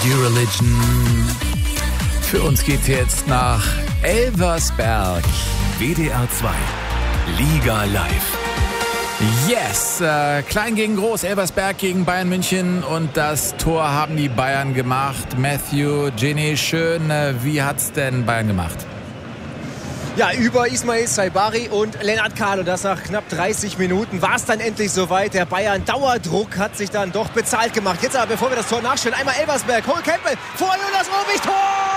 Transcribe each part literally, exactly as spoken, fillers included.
Radio Religion. Für uns geht's jetzt nach Elversberg. W D R zwei. Liga live. Yes, äh, klein gegen groß, Elversberg gegen Bayern München und das Tor haben die Bayern gemacht. Matthew, Ginny, schön. Äh, wie hat's denn Bayern gemacht? Ja, über Ismail Saibari und Lennart Kahl. Und das nach knapp dreißig Minuten war es dann endlich soweit. Der Bayern-Dauerdruck hat sich dann doch bezahlt gemacht. Jetzt aber, bevor wir das Tor nachstellen, einmal Elversberg. Cole Campbell vor Jonas Rohwig. Tor!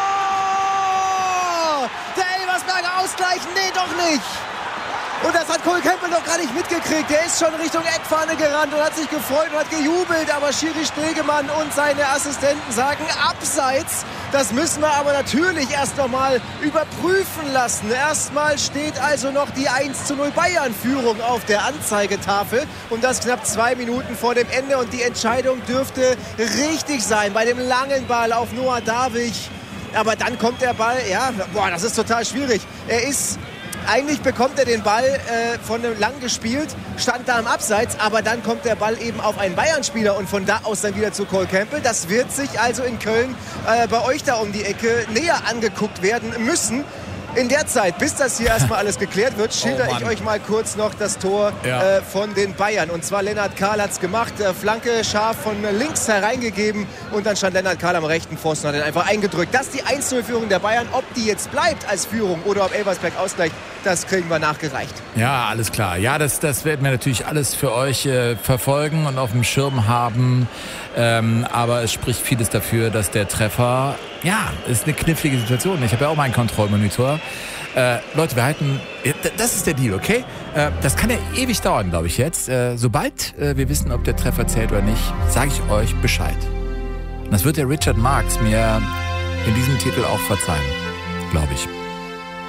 Der Elversberger Ausgleich. Nee, doch nicht. Und das hat Cole Campbell noch gar nicht mitgekriegt. Der ist schon Richtung Eckfahne gerannt und hat sich gefreut und hat gejubelt. Aber Schiri Stegemann und seine Assistenten sagen abseits. Das müssen wir aber natürlich erst noch mal überprüfen lassen. Erstmal steht also noch die eins zu null Bayern-Führung auf der Anzeigetafel. Und das knapp zwei Minuten vor dem Ende. Und die Entscheidung dürfte richtig sein bei dem langen Ball auf Noah Davig. Aber dann kommt der Ball, ja, boah, das ist total schwierig. Er ist... Eigentlich bekommt er den Ball äh, von einem lang gespielt, stand da im Abseits, aber dann kommt der Ball eben auf einen Bayern-Spieler und von da aus dann wieder zu Cole Campbell. Das wird sich also in Köln äh, bei euch da um die Ecke näher angeguckt werden müssen. In der Zeit, bis das hier erstmal alles geklärt wird, schilder oh ich euch mal kurz noch das Tor ja. äh, von den Bayern. Und zwar Lennart Kahl hat es gemacht, äh, Flanke scharf von links hereingegeben und dann stand Lennart Kahl am rechten Pfosten, hat ihn einfach eingedrückt. Das ist die eins zu null Führung der Bayern. Ob die jetzt bleibt als Führung oder ob Elversberg ausgleicht, das kriegen wir nachgereicht. Ja, alles klar. Ja, das, das werden wir natürlich alles für euch äh, verfolgen und auf dem Schirm haben. Ähm, aber es spricht vieles dafür, dass der Treffer, ja, ist eine knifflige Situation. Ich habe ja auch meinen Kontrollmonitor. Äh, Leute, wir halten, das ist der Deal, okay? Äh, das kann ja ewig dauern, glaube ich jetzt. Äh, sobald äh, wir wissen, ob der Treffer zählt oder nicht, sage ich euch Bescheid. Und das wird der Richard Marx mir in diesem Titel auch verzeihen, glaube ich.